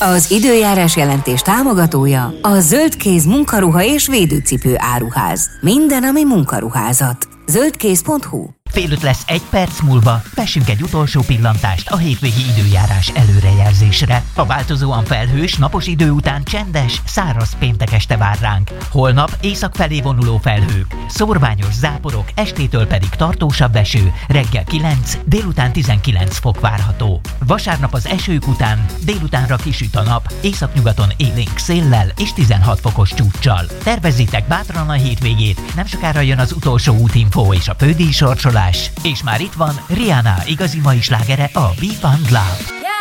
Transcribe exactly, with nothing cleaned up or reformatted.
Az időjárás jelentés támogatója a Zöldkéz munkaruha és védőcipő áruház. Minden, ami munkaruházat. zöldkéz pont hu. Fél öt lesz egy perc múlva, vessünk egy utolsó pillantást a hétvégi időjárás előrejelzésre. A változóan felhős, napos idő után csendes, száraz péntek este vár ránk. Holnap észak felé vonuló felhők, szórványos záporok, estétől pedig tartósabb eső, reggel kilenc, délután tizenkilenc fok várható. Vasárnap az esők után délutánra kisüt a nap, északnyugaton élénk széllel és tizenhat fokos csúccsal. Tervezzétek bátran a hétvégét, nem sokára jön az utolsó útinfó és a fődíj sorsolás. És már itt van Rihanna igazi mai slágere, a Be Found Love.